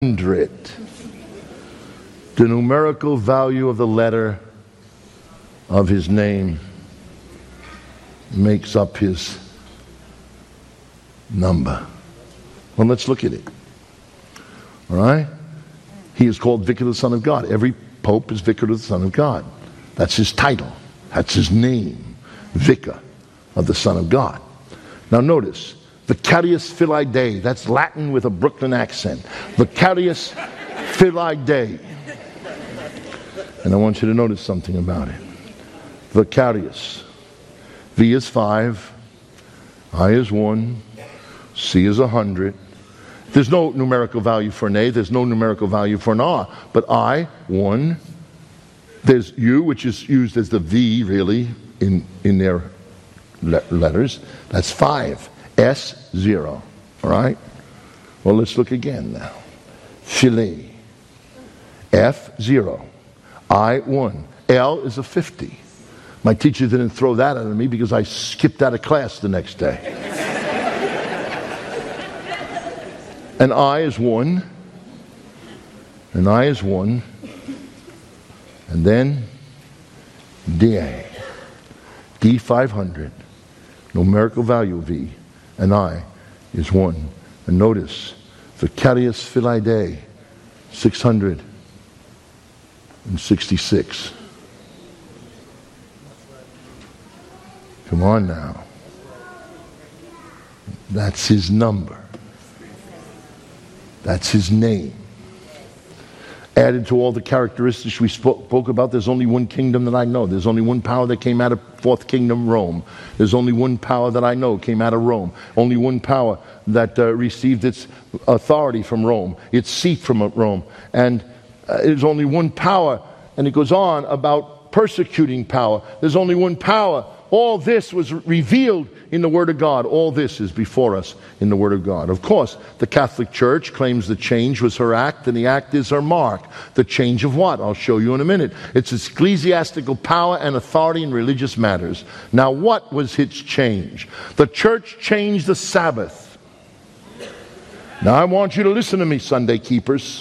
600. The numerical value of the letter of his name makes up his number. Well, let's look at it. All right? He is called Vicar of the Son of God. Every pope is Vicar of the Son of God. That's his title. That's his name. Vicar of the Son of God. Now notice, Vicarius Filii Dei. That's Latin with a Brooklyn accent. Vicarius Filii Dei. And I want you to notice something about it. Vicarius. V is 5. I is 1. C is 100. There's no numerical value for an A. There's no numerical value for an R. But I, 1. There's U, which is used as the V, really, in their letters. That's 5. S, 0. All right? Well, let's look again now. Philae. F, 0. I, 1. L is a 50. My teacher didn't throw that at me because I skipped out of class the next day. And I is 1. And I is 1. And then DA. D 500. Numerical value V. And I is 1. And notice, Vicarius Filii Dei, 666. Come on now. That's his number. That's his name. Added to all the characteristics we spoke about, there's only one kingdom that I know. There's only one power that came out of fourth kingdom, Rome. There's only one power that I know came out of Rome. Only one power that received its authority from Rome, its seat from Rome. And there's only one power, and it goes on about persecuting power. There's only one power. All this was revealed in the Word of God. All this is before us in the Word of God. Of course, the Catholic Church claims the change was her act, and the act is her mark. The change of what? I'll show you in a minute. It's ecclesiastical power and authority in religious matters. Now, what was its change? The Church changed the Sabbath. Now, I want you to listen to me, Sunday keepers.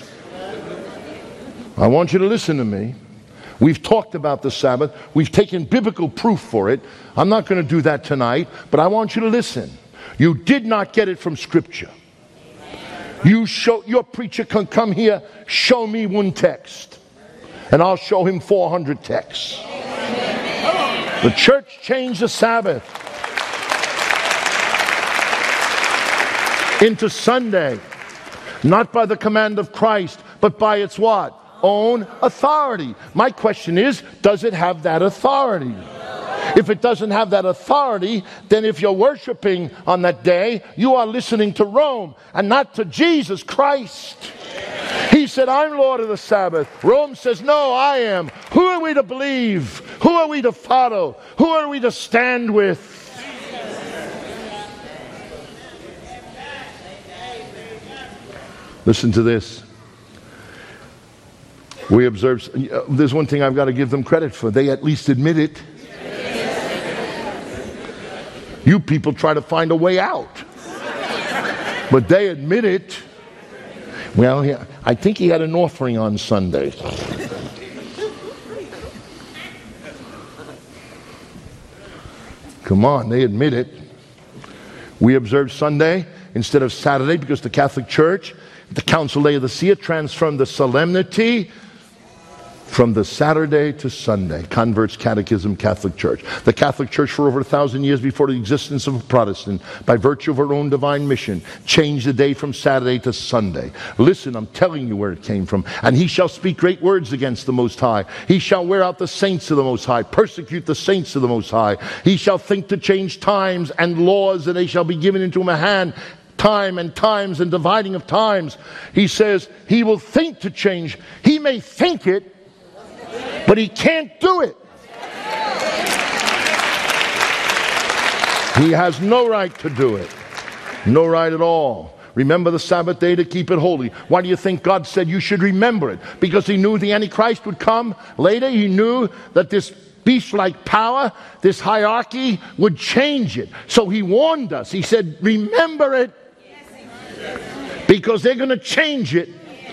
I want you to listen to me. We've talked about the Sabbath. We've taken biblical proof for it. I'm not going to do that tonight, but I want you to listen. You did not get it from Scripture. Your preacher can come here, show me one text, and I'll show him 400 texts. The church changed the Sabbath into Sunday, not by the command of Christ, but by its what? Own authority. My question is, does it have that authority? If it doesn't have that authority, then if you're worshiping on that day, you are listening to Rome and not to Jesus Christ. He said, I'm Lord of the Sabbath. Rome says, no, I am. Who are we to believe? Who are we to follow? Who are we to stand with? Listen to this. We observe, there's one thing I've got to give them credit for. They at least admit it. You people try to find a way out. But they admit it. Well, yeah, I think he had an offering on Sunday. Come on, they admit it. We observe Sunday instead of Saturday because the Catholic Church, the Council of Laodicea, transformed the solemnity from the Saturday to Sunday. Converts, Catechism, Catholic Church. The Catholic Church for over 1,000 years before the existence of a Protestant, by virtue of her own divine mission, changed the day from Saturday to Sunday. Listen, I'm telling you where it came from. And he shall speak great words against the Most High. He shall wear out the saints of the Most High, persecute the saints of the Most High. He shall think to change times and laws, and they shall be given into him a hand. Time and times and dividing of times. He says he will think to change. He may think it, but he can't do it. He has no right to do it. No right at all. Remember the Sabbath day to keep it holy. Why do you think God said you should remember it? Because he knew the Antichrist would come later. He knew that this beast-like power, this hierarchy, would change it. So he warned us. He said, remember it, because they're going to change it.